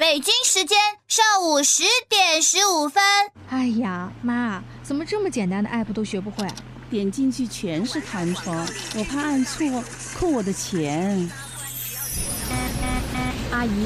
北京时间上午10:15。 哎呀，妈，怎么这么简单的 app 都学不会？ 点进去全是弹窗，我怕按错扣我的钱。 阿姨，